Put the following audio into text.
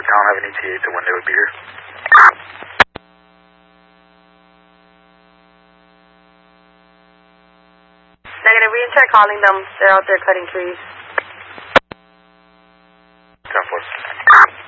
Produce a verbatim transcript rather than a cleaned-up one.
don't have an E T A to when they would be here. Negative, we can try calling them. They're out there cutting trees. ten four.